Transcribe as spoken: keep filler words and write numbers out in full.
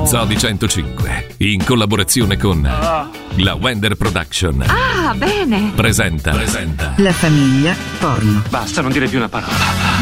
Zodi centocinque, in collaborazione con la Wender Production. Ah, bene. Presenta. Presenta. La famiglia porno. Basta, non dire più una parola.